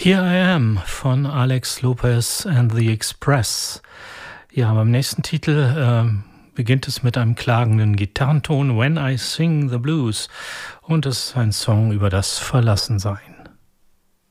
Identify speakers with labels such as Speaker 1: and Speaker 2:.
Speaker 1: Here I Am von Alex Lopez and the Express. Ja, beim nächsten Titel beginnt es mit einem klagenden Gitarrenton, When I Sing the Blues. Und es ist ein Song über das Verlassensein.